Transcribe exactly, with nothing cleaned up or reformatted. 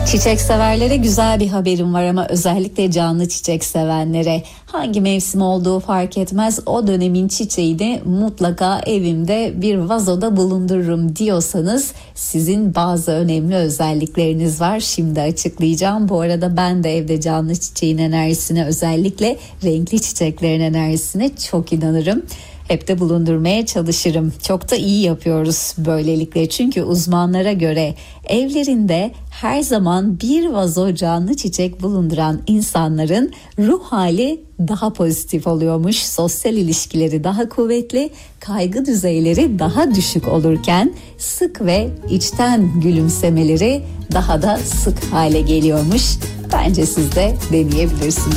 Çiçek severlere güzel bir haberim var ama özellikle canlı çiçek sevenlere. Hangi mevsim olduğu fark etmez, o dönemin çiçeğini mutlaka evimde bir vazoda bulundururum diyorsanız sizin bazı önemli özellikleriniz var. Şimdi açıklayacağım. Bu arada ben de evde canlı çiçeğin enerjisine, özellikle renkli çiçeklerin enerjisine çok inanırım. Hep de bulundurmaya çalışırım. Çok da iyi yapıyoruz böylelikle. Çünkü uzmanlara göre evlerinde her zaman bir vazo canlı çiçek bulunduran insanların ruh hali daha pozitif oluyormuş. Sosyal ilişkileri daha kuvvetli, kaygı düzeyleri daha düşük olurken sık ve içten gülümsemeleri daha da sık hale geliyormuş. Bence siz de deneyebilirsiniz.